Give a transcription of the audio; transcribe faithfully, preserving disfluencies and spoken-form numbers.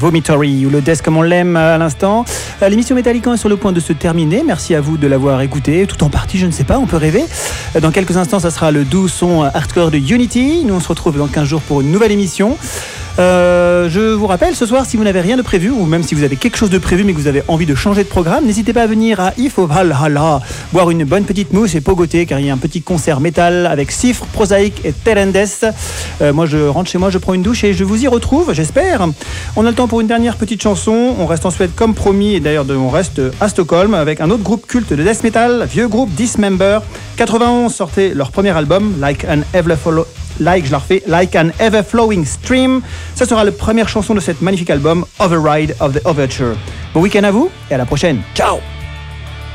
Vomitory, ou le Death comme on l'aime à l'instant. L'émission Metallica est sur le point de se terminer. Merci à vous de l'avoir écouté, tout en partie, je ne sais pas, on peut rêver. Dans quelques instants, ça sera le doux son hardcore de Unity. Nous, on se retrouve dans quinze jours pour une nouvelle émission. Euh, je vous rappelle, ce soir, si vous n'avez rien de prévu, ou même si vous avez quelque chose de prévu mais que vous avez envie de changer de programme, n'hésitez pas à venir à Ifo Valhalla, boire une bonne petite mousse et pogoter, car il y a un petit concert métal avec Sifre, Prosaïque et Terendes. Euh, moi, je rentre chez moi, je prends une douche et je vous y retrouve, j'espère. On a le temps pour une dernière petite chanson. On reste en Suède comme promis, et d'ailleurs, on reste à Stockholm avec un autre groupe culte de death metal, vieux groupe Dismember. quatre-vingt-onze sortait leur premier album, Like an Ever Follow. Like, je la refais, Like an Ever Flowing Stream. Ça sera la première chanson de cette magnifique album, Override of the Overture. Bon week-end à vous et à la prochaine. Ciao!